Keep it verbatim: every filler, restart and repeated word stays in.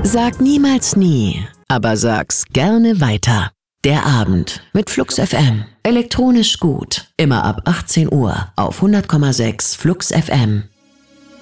Sag niemals nie, aber sag's gerne weiter. Der Abend mit Flux F M. Elektronisch gut. Immer ab achtzehn Uhr auf hundert Komma sechs Flux F M.